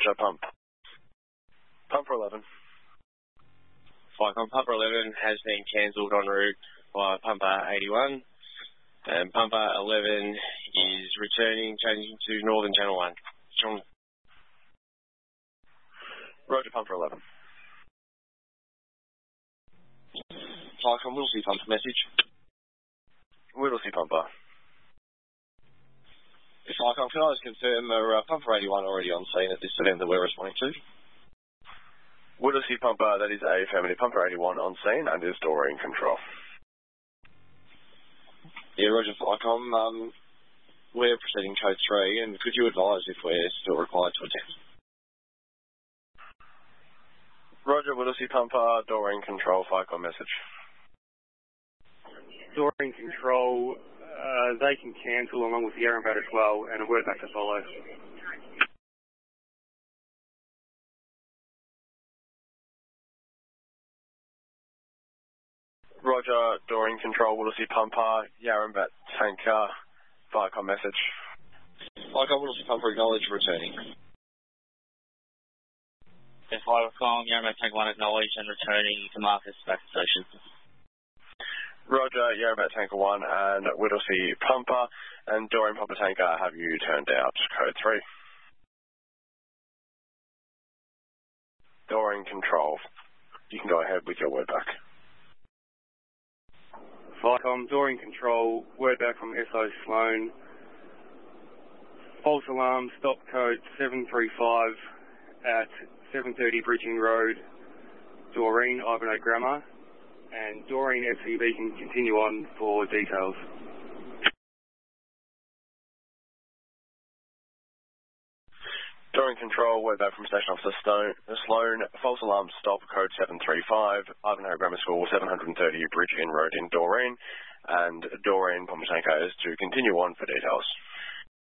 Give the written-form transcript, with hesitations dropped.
Roger, pump. Pump for 11. Flycom, pumper 11 has been cancelled en route by pumper 81. And pumper 11 is returning, changing to Northern Channel 1. Sean. Roger, pumper 11. Flycom, Whittlesea pumper message. Whittlesea pumper. Flycom, can I just confirm pumper 81 already on scene at this event that we're responding to? Whittlesea pumper, that is affirmative. Pumper 81 on scene and is door in control. Yeah, Roger, Flycom. We're proceeding code 3, and could you advise if we're still required to attend? Roger, Whittlesea pumper, door in control, Flycom message. Door in control, they can cancel along with the Yarrambat as well, and a word back to follow. Roger, door in control, Whittlesea pumper, Yarrambat tanker, Flycom message. Flycom, Whittlesea pumper, acknowledge returning. Yes, Flycom, Yarrambat tank 1 acknowledged and returning to Marcus back to station. Roger, Yarrambat tanker 1 and Whittlesea pumper and door in pumper tanker, have you turned out code 3? Door in control. You can go ahead with your word back. Flycom, door in control, word back from SO Sloan. False alarm, stop code 735 at 730 Bridging Road, Doreen, Ivanhoe Grammar, and Doreen FCB can continue on for details. Door in control, word back from Station Officer Sloan, false alarm stop, code 735, Ivanhoe Grammar School, 730 Bridge Inn Road in Doreen, and Doreen pumper tanker is to continue on for details.